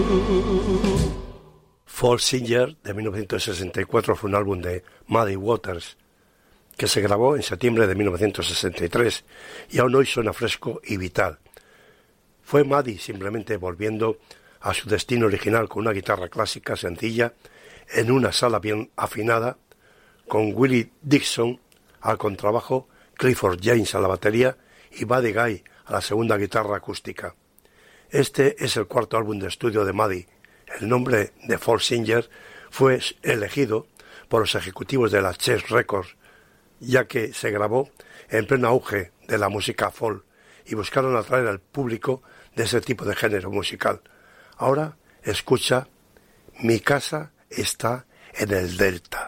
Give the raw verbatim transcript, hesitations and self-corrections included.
Folk Singer de mil novecientos sesenta y cuatro fue un álbum de Muddy Waters que se grabó en septiembre de mil novecientos sesenta y tres y aún hoy suena fresco y vital. Fue Muddy simplemente volviendo a su destino original con una guitarra clásica sencilla en una sala bien afinada, con Willie Dixon al contrabajo, Clifford James a la batería y Buddy Guy a la segunda guitarra acústica. Este es el cuarto álbum de estudio de Muddy. El nombre de Folk Singer fue elegido por los ejecutivos de la Chess Records, ya que se grabó en pleno auge de la música folk y buscaron atraer al público de ese tipo de género musical. Ahora escucha Mi casa está en el Delta.